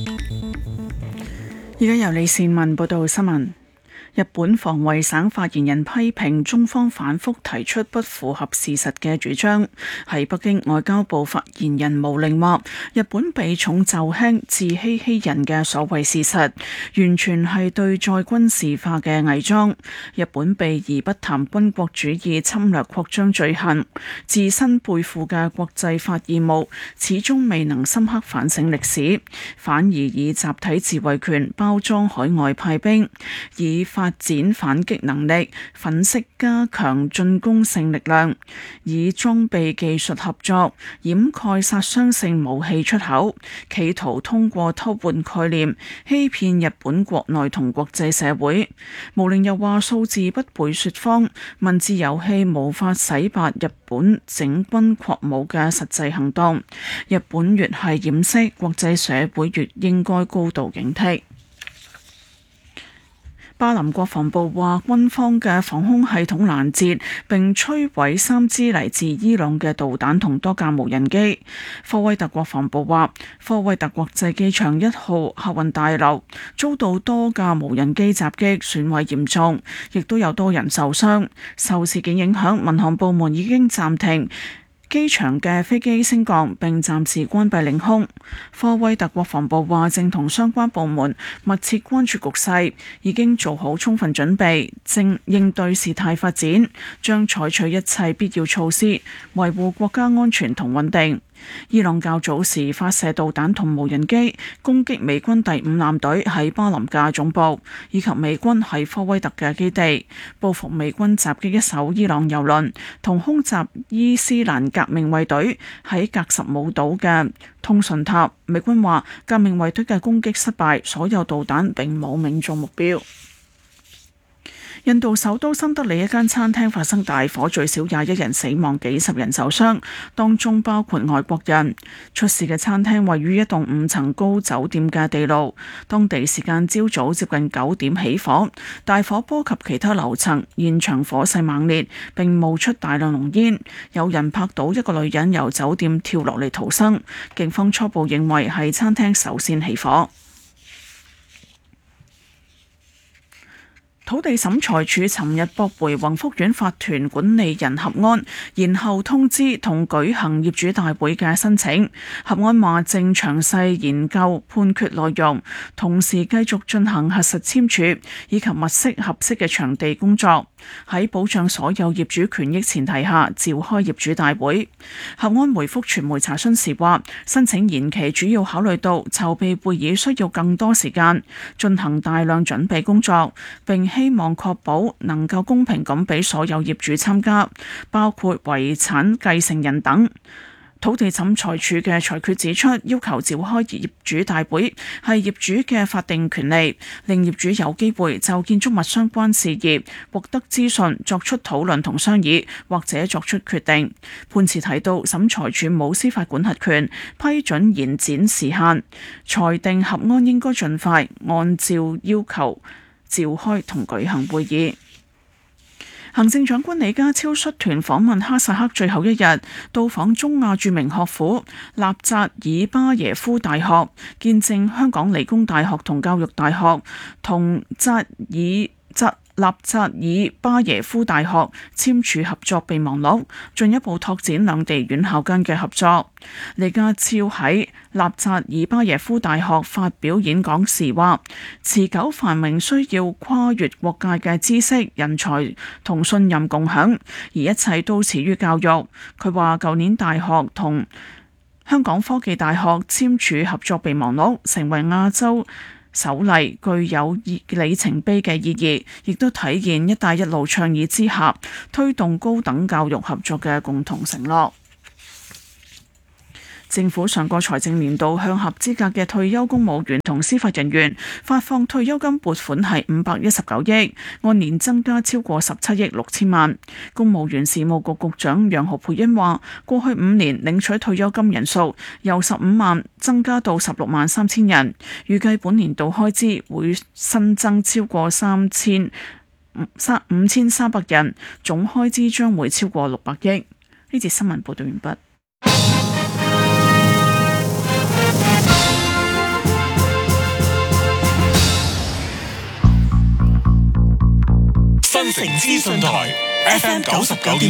而家由李善文報道新聞。日本防衛省發言人批評中方反覆提出不符合事實嘅主張。喺北京，外交部發言人毛寧話：日本避重就輕、自欺欺人嘅所謂事實，完全係對再軍事化嘅偽裝。日本避而不談軍國主義侵略擴張罪行，自身背負嘅國際法義務，始終未能深刻反省歷史，反而以集體自衛權包裝海外派兵，以發展反擊能力，粉飾加強進攻性力量，以裝備技術合作掩蓋殺傷性武器出口，企圖通過偷換概念欺騙日本國內同國際社會。毛寧又話：數字不配說謊，文字遊戲無法洗白日本整軍擴武嘅實際行動。日本越係掩飾，國際社會越應該高度警惕。巴林國防部話，軍方嘅防空系統攔截並摧毀3支嚟自伊朗嘅導彈同多架無人機。科威特國防部話，科威特國際機場1號客運大樓遭到多架無人機襲擊，損毀嚴重，亦都有多人受傷。受事件影響，民航部門已經暫停機場嘅飛機升降並暫時關閉領空。科威特國防部話，正同相關部門密切關注局勢，已經做好充分準備，正應對事態發展，將採取一切必要措施，維護國家安全同穩定。伊朗較早時發射導彈同無人機攻擊美軍第5艦隊喺巴林嘅總部，以及美軍喺科威特嘅基地，報復美軍襲擊一艘伊朗油輪同空襲伊斯蘭革命衛隊喺格什姆島嘅通訊塔。美軍話革命衛隊嘅攻擊失敗，所有導彈並冇命中目標。印度首都新德里一間餐廳發生大火，最少21人死亡，幾十人受傷，當中包括外國人。出事嘅餐廳位於一棟5層高酒店嘅地牢，當地時間朝早接近9點起火，大火波及其他樓層，現場火勢猛烈，並冒出大量濃煙。有人拍到一個女人由酒店跳落嚟逃生，警方初步認為係餐廳首先起火。土地審裁處尋日駁回宏福苑法團管理人合安延後通知同舉行業主大會嘅申請。合安話正詳細研究判決內容，同時繼續進行核實簽署以及物色合適嘅場地工作，喺保障所有業主權益前提下召開業主大會。合安回覆傳媒查詢時話，申請延期主要考慮到籌備會議需要更多時間，進行大量準備工作，並希望確保能夠公平咁俾所有業主參加，包括遺產繼承人等。土地審裁處嘅裁決指出，要求召開業主大會係業主嘅法定權利，令業主有機會就建築物相關事宜獲得資訊，作出討論同商議，或者作出決定。判詞提到，審裁處冇司法管轄權批准延展時限，裁定合安應該盡快按照要求召開同舉行會議。行政長官李家超率團訪問哈薩克最後一日，到訪中亞著名學府納扎爾巴耶夫大學，見證香港理工大學同教育大學同納扎爾巴耶夫大學簽署合作備忘錄，進一步拓展兩地院校間嘅合作。李家超喺納扎爾巴耶夫大學發表演講時話，持久繁榮需要跨越國界嘅知識、人才同信任共享，而一切都始於教育。佢話舊年大學同香港科技大學簽署合作備忘錄，成為亞洲首例，具有里程碑嘅意義，亦都體現一帶一路倡議之下推動高等教育合作嘅共同承諾。政府上個財政年度向合資格嘅退休公務員同司法人員發放退休金撥款係519億，按年增加超過17億6千萬。公務員事務局局長楊何蓓茵話，過去5年領取退休金人數由15萬增加到16萬3千人，預計本年度開支會新增超過5300人，總開支將會超過600億。呢節新聞報道完畢。 新城資訊台 FM 99.9。